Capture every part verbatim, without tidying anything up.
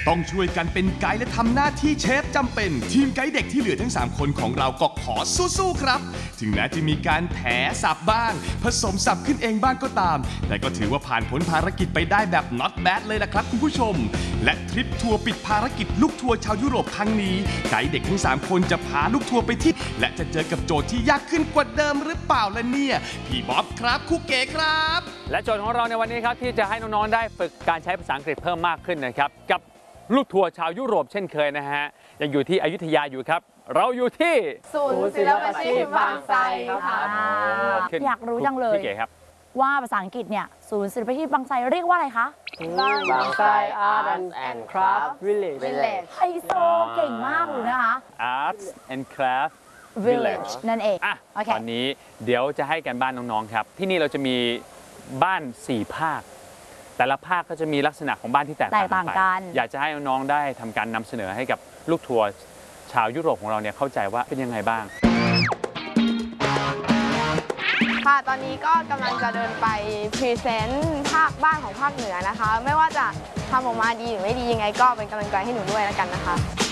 ต้องช่วยกันเป็นไกด์และทำหน้าที่เชฟจำเป็นทีมไกด์เด็กที่เหลือทั้งสามคนของเราก็ขอสู้ๆครับถึงแม้จะมีการแถสับบ้างผสมสับขึ้นเองบ้างก็ตามแต่ก็ถือว่าผ่านพ้นภารกิจไปได้แบบ not bad เลยละครับคุณผู้ชมและทริปทัวร์ปิดภารกิจลูกทัวร์ชาวยุโรปครั้งนี้ไกด์เด็กทั้งสามคนจะพาลูกทัวร์ไปที่และจะเจอกับโจทย์ที่ยากขึ้นกว่าเดิมหรือเปล่าล่ะเนี่ยพี่บ๊อบครับครูเก๋ครับและโจทย์ของเราในวันนี้ครับที่จะให้น้องๆได้ฝึกการใช้ภาษาอังกฤษเพิ่มมากขึ้นนะครับกับลูกทัวร์ชาวยุโรปเช่นเคยนะฮะยังอยู่ที่อยุธยาอยู่ครับเราอยู่ที่ศูนย์ศิลปาชีพบางไทรค่ะอยากรู้จังเลยว่าภาษาอังกฤษเนี่ยศูนย์ศิลปาชีพบางไทรเรียกว่าอะไรคะบางไทร Arts and Craft Village ไฮโซเก่งมากเลยนะคะ Arts and Craft Village นั่นเองอ่ะตอนนี้เดี๋ยวจะให้กันบ้านน้องๆครับที่นี่เราจะมีบ้านสี่ภาคแต่ละภาคก็จะมีลักษณะของบ้านที่แตกต่างกันอยากจะให้น้องๆได้ทำการนำเสนอให้กับลูกทัวร์ชาวยุโรปของเราเนี่ยเข้าใจว่าเป็นยังไงบ้างค่ะตอนนี้ก็กำลังจะเดินไปพรีเซนต์ภาคบ้านของภาคเหนือนะคะไม่ว่าจะทำออกมาดีหรือไม่ดียังไงก็เป็นกำลังใจให้หนูด้วยแล้วกันนะคะ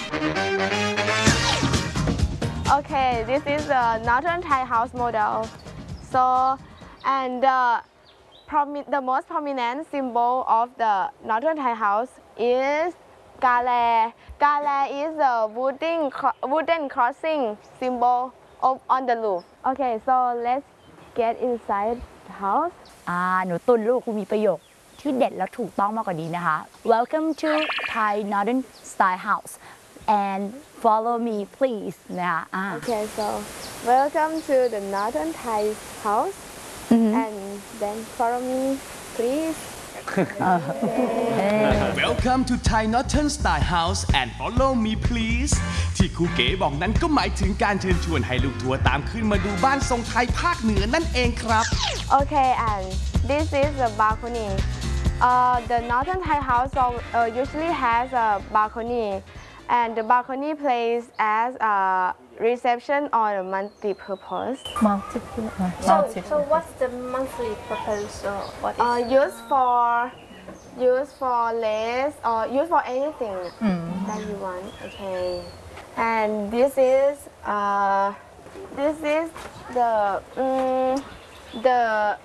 Okay, this is the Northern Thai house model. So, and the the most prominent symbol of the Northern Thai house is Gale. Gale is a wooden wooden crossing symbol of on the roof. Okay, so let's get inside the house. อ่าหนูตุนลูกคุณมีประโยคที่เด็ดและถูกต้องมากกว่านี้นะคะ Welcome to Thai Northern Style House and follow me please นะคะ Okay, so welcome to the Northern Thai house and then follow me please. Welcome to Thai Northern Style House and follow me please ที่ครูเก๋บอกนั้นก็หมายถึงการเชิญชวนให้ลูกทัวร์ตามขึ้นมาดูบ้านทรงไทยภาคเหนือนั่นเองครับ Okay, and this is the balcony. Uh, the Northern Thai house uh, usually has a balcony, and the balcony plays as a reception or a multi-purpose. Multiple. So, so what's the monthly purpose? Or what is uh, used for used for lace or used for anything mm. that you want. Okay, and this is uh, this is the um, the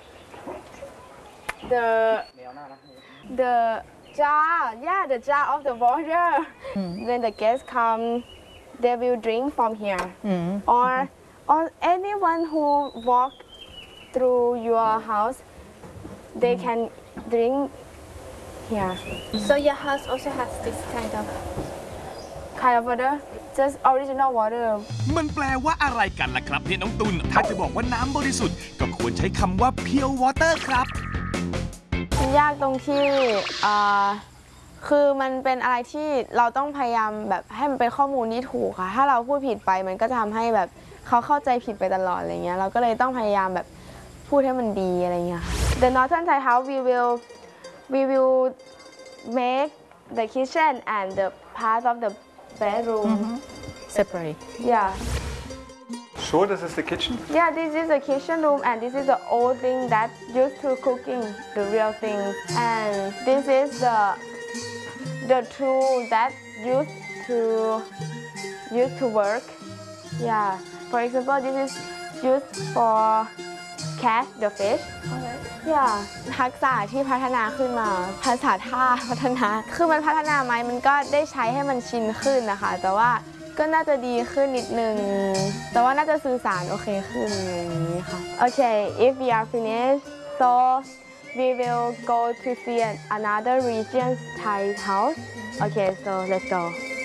the the jar. Yeah, the jar of the water. Mm. When the guests come, they will drink from here. Mm. Or or anyone who walk through your house, they mm. can drink here. So your house also has this kind of kind of water, just original water. มันแปลว่าอะไรกันล่ะครับเนี่ยน้องตุลถ้าจะบอกว่าน้ำบริสุทธิ์ก็ควรใช้คำว่า pure water ครับมันยากตรงที่คือมันเป็นอะไรที่เราต้องพยายามแบบให้มันเป็นข้อมูลที่ถูกค่ะถ้าเราพูดผิดไปมันก็จะทำให้แบบเขาเข้าใจผิดไปตลอดอะไรเงี้ยเราก็เลยต้องพยายามแบบพูดให้มันดีอะไรเงี้ย The Northern Thai house we will we will make the kitchen and the part of the bedroom mm-hmm. separate. Yeah. Sure, this is the kitchen? Yeah, this is the kitchen room and this is the old thing that used to cooking, the real thing. And this is the the tool that used to used to work. Yeah. For example, this is used for catch the fish. Yeah. ทักษะที่พัฒนาขึ้นมาภาษาท่าพัฒนาคือมันพัฒนาไหมมันก็ได้ใช้ให้มันชินขึ้นนะคะแต่ว่าก็น่าจะดีขึ้นนิดนึงแต่ว่าน่าจะสื่อสารโอเคขึ้นอย่างนี้ค่ะ Okay, if we are finished, so we will go to see another region's Thai house. Okay, so let's go.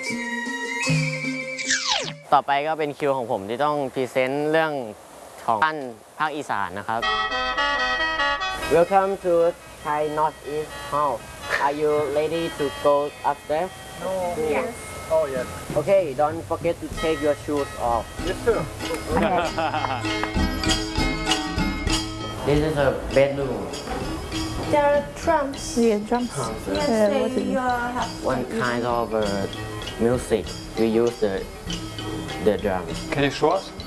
ต่อไปก็เป็นคิวของผมที่ต้องพรีเซนต์เรื่องของบ้านภาคอีสานนะครับ Welcome to Thai Northeast House. Are you ready to go upstairs? No. Yes. Oh yes. Okay, don't forget to take your shoes off. Yes, sir. This is a bedroom. there are drums. Yeah, drums. Yes, uh, they you have One kind of uh, music. We use the the drum. Can you show us?